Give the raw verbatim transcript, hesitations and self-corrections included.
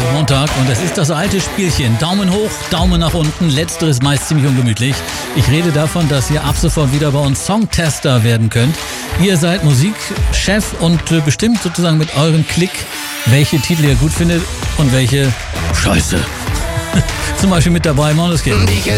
Montag und es ist das alte Spielchen. Daumen hoch, Daumen nach unten, letzteres meist ziemlich ungemütlich. Ich rede davon, dass ihr ab sofort wieder bei uns Songtester werden könnt. Ihr seid Musikchef und äh, bestimmt sozusagen mit eurem Klick, welche Titel ihr gut findet und welche Scheiße. Zum Beispiel mit dabei Måneskin.